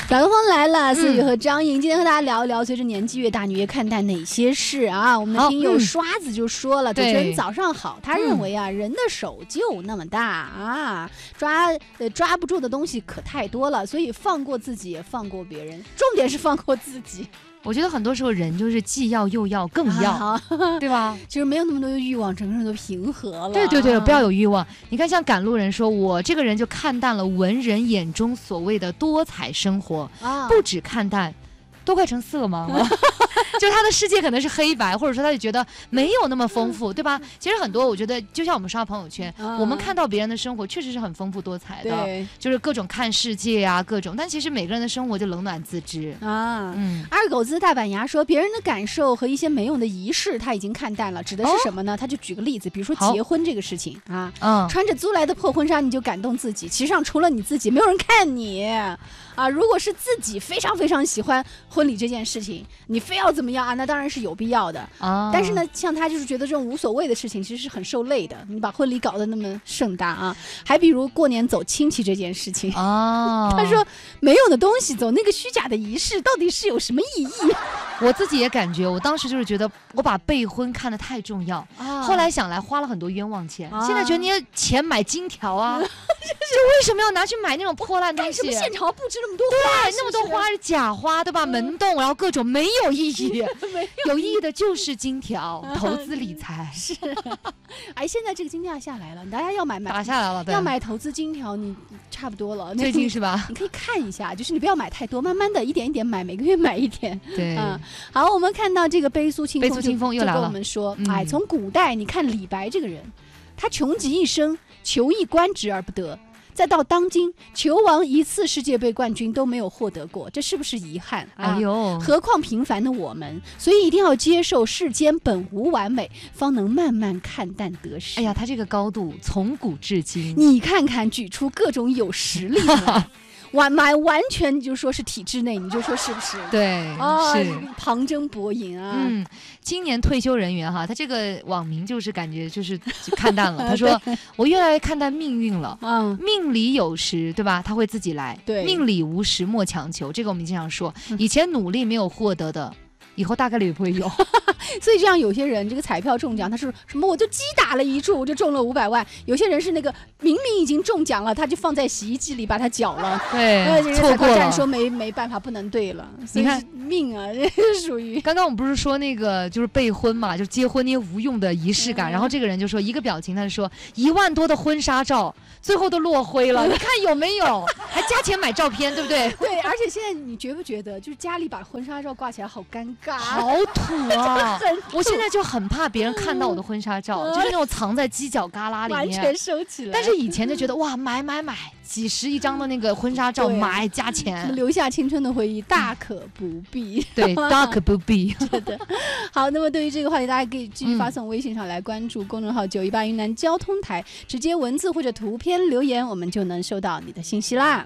打个风来了，思雨和张颖今天和大家聊一聊，随着年纪越大，你越看待哪些事啊？我们的听友刷子就说了，主持人早上好，他认为啊，人的手就那么大啊，抓不住的东西可太多了，所以放过自己，也放过别人，重点是放过自己。 我觉得很多时候人就是既要又要更要，对吧？ 其实没有那么多的欲望，整个人都平和了。 对对对，不要有欲望。你看，像赶路人说，我这个人就看淡了文人眼中所谓的多彩生活，不只看淡，都快成色盲了。就他的世界可能是黑白，或者说他就觉得没有那么丰富，对吧？其实很多，我觉得就像我们刷朋友圈，我们看到别人的生活确实是很丰富多彩的，就是各种看世界啊，各种。但其实每个人的生活就冷暖自知啊。 二狗子大板牙说，别人的感受和一些没用的仪式他已经看淡了，指的是什么呢？他就举个例子，比如说结婚这个事情啊，穿着租来的破婚纱你就感动自己，其实上除了你自己，没有人看你。啊，如果是自己非常非常喜欢婚礼这件事情，你非要怎么样啊？那当然是有必要的啊。但是呢，像他就是觉得这种无所谓的事情，其实是很受累的。你把婚礼搞得那么盛大啊，还比如过年走亲戚这件事情啊，他说没有的东西走那个虚假的仪式，到底是有什么意义？ 我自己也感觉，我当时就是觉得我把备婚看得太重要，后来想来花了很多冤枉钱，现在觉得你有钱买金条啊。就为什么要拿去买那种破烂东西？ 为什么现场布置那么多花？ 对，那么多花是假花，对吧？门洞，然后各种没有意义，有意义的就是金条，投资理财是。哎，现在这个金价下来了，大家要买打下来了， 要买投资金条，你差不多了。 最近是吧？ 你可以看一下，就是你不要买太多，慢慢的一点一点买，每个月买一点。 对， 好，我们看到这个悲苏清风又来了， 就跟我们说，哎，从古代你看李白这个人，他穷极一生求一官职而不得，再到当今球王一次世界杯冠军都没有获得过，这是不是遗憾啊？ 哎呦， 何况平凡的我们，所以一定要接受世间本无完美，方能慢慢看淡得失。 哎呀，他这个高度从古至今， 你看看举出各种有实力的完全你就说是体制内，你就说是不是？ 对，是旁征博引啊。 今年退休人员哈，他这个网名就是感觉就是看淡了。他说我越来越看淡命运了，命里有时，对吧？他会自己来。 对， 命里无时莫强求，这个我们经常说，以前努力没有获得的，以后大概率也不会有。 所以这样有些人这个彩票中奖，他是什么？我就击打了一注，我就中了500万。有些人是那个明明已经中奖了，他就放在洗衣机里把它搅了。 对， 错过了。彩票站说没办法，不能对了。你看命啊，这属于。 刚刚我们不是说那个就是备婚嘛，就是结婚那些无用的仪式感。然后这个人就说一个表情，他就说1万多的婚纱照，最后都落灰了。你看有没有？还加钱买照片，对不对？ 对，而且现在你觉不觉得，就是家里把婚纱照挂起来好尴尬， 好土啊！我现在就很怕别人看到我的婚纱照，就是那种藏在犄角旮旯里面， 完全收起来。 但是以前就觉得哇，买几十一张的那个婚纱照，买加钱， 留下青春的回忆，大可不必。 对，大可不必。 是的。好，那么对于这个话题，大家可以继续发送微信上来关注公众号918云南交通台，直接文字或者图片留言，我们就能收到你的信息啦。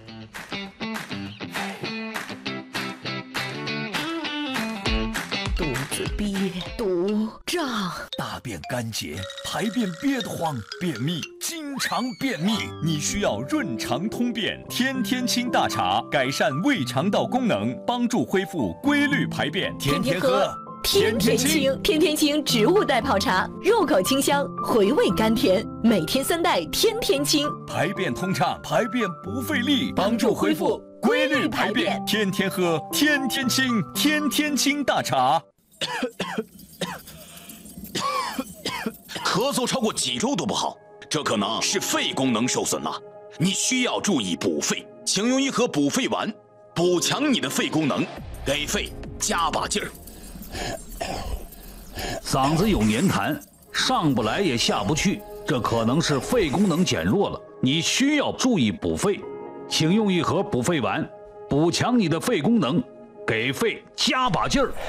肚子憋，肚胀， 大便干结，排便憋得慌，便秘，经常便秘，你需要润肠通便天天清大茶，改善胃肠道功能，帮助恢复规律排便，天天喝。 天天清，天天清植物代泡茶，入口清香，回味甘甜，每天3袋，天天清， 排便通畅，排便不费力，帮助恢复规律排便，天天喝，天天清，天天清大茶。 咳嗽超过几周都不好，这可能是肺功能受损了，你需要注意补肺，请用1盒补肺丸，补强你的肺功能，给肺加把劲儿。 嗓子有黏痰，上不来也下不去，这可能是肺功能减弱了，你需要注意补肺，请用1盒补肺丸，补强你的肺功能，给肺加把劲儿。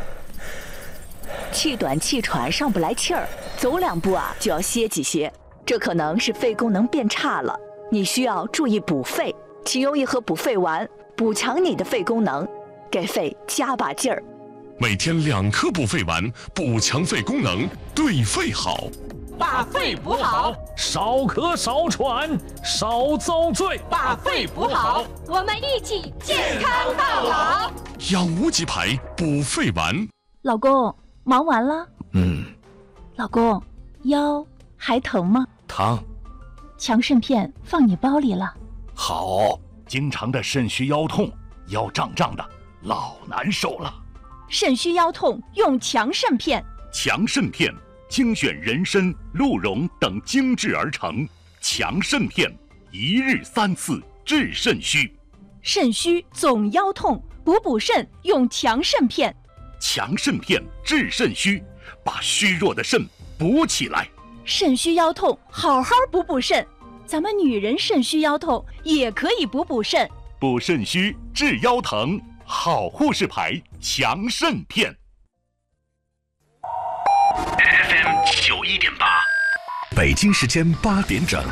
气短气喘上不来气儿，走2步啊就要歇几歇，这可能是肺功能变差了，你需要注意补肺，请用1盒补肺丸，补强你的肺功能，给肺加把劲儿。 每天2颗补肺丸，补强肺功能，对肺好。 把肺补好； 少咳少喘，少遭罪， 把肺补好。 我们一起健康到老。 养无极牌补肺丸。 老公，忙完了？老公，腰还疼吗？ 疼。 强肾片放你包里了。 好，经常的肾虚腰痛，腰胀胀的，老难受了。 肾虚腰痛用强肾片。 强肾片精选人参、鹿茸等精制而成，强肾片一日3次治肾虚。 肾虚总腰痛，补肾用强肾片。 强肾片治肾虚，把虚弱的肾补起来。 肾虚腰痛好好补肾，咱们女人肾虚腰痛也可以补肾。 补肾虚治腰疼，好护士牌强肾片。FM 91.8，北京时间8点整。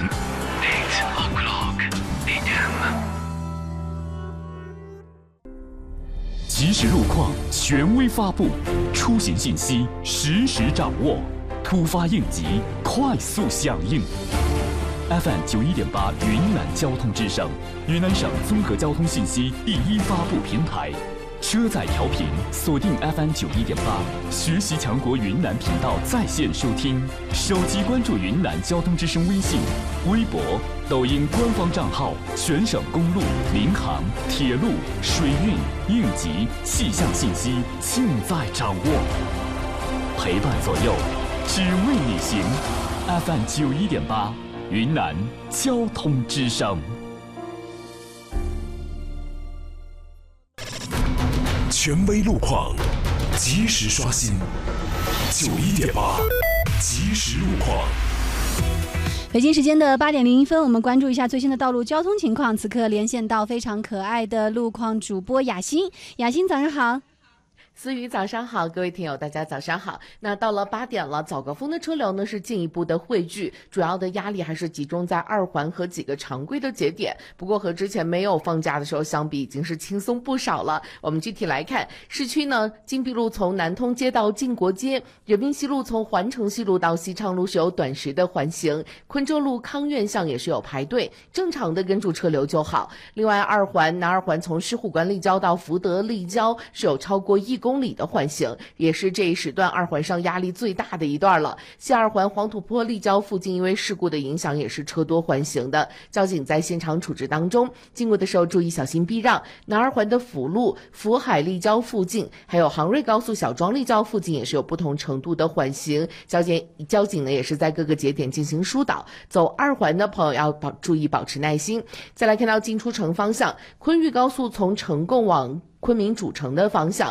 即时路况权威发布，出行信息实时掌握，突发应急快速响应。FM 91.8云南交通之声，云南省综合交通信息第一发布平台。车载调频锁定 FM 91.8，学习强国云南频道在线收听，手机关注云南交通之声微信、微博、抖音官方账号，全省公路、民航、铁路、水运、应急、气象信息尽在掌握，陪伴左右，只为你行。FM 91.8，云南交通之声。 权威路况，及时刷新。91.8，即时路况。 北京时间的8点01分，我们关注一下最新的道路交通情况。此刻连线到非常可爱的路况主播雅欣，雅欣早上好。 思雨早上好，各位听友大家早上好。那到了8点了，早高峰的车流呢是进一步的汇聚，主要的压力还是集中在2环和几个常规的节点，不过和之前没有放假的时候相比，已经是轻松不少了。我们具体来看，市区呢，金碧路从南通街到晋国街，人民西路从环城西路到西昌路是有短时的缓行，昆州路康苑巷也是有排队，正常的跟住车流就好。另外2环南2环从狮虎关立交到福德立交是有超过1公里的缓行，也是这一时段2环上压力最大的一段了。西2环黄土坡立交附近因为事故的影响也是车多缓行的，交警在现场处置当中，经过的时候注意小心避让。南2环的辅路、福海立交附近还有杭瑞高速小庄立交附近也是有不同程度的缓行，交警呢也是在各个节点进行疏导，走2环的朋友要注意保持耐心。再来看到进出城方向，昆豫高速从成贡往昆明主城的方向，